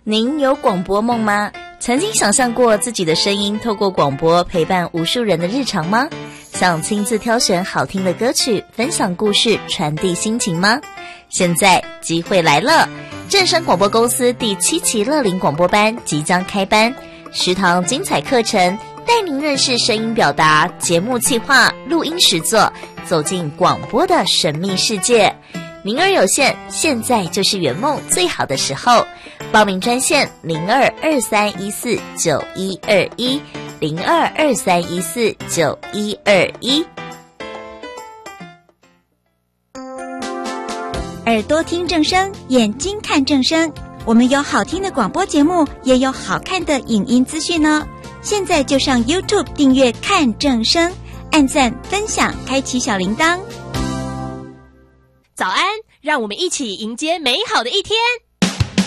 您有广播梦吗？曾经想象过自己的声音透过广播陪伴无数人的日常吗？想亲自挑选好听的歌曲，分享故事，传递心情吗？现在机会来了，正声广播公司第7期乐龄广播班即将开班，10堂精彩课程带您认识声音表达、节目企划、录音实作，走进广播的神秘世界。名额有限，现在就是圆梦最好的时候。报名专线0223149121，0223149121。 耳朵听正声，眼睛看正声。我们有好听的广播节目，也有好看的影音资讯哦。现在就上 YouTube 订阅看正声，按赞分享，开启小铃铛。 早安，让我们一起迎接美好的一天。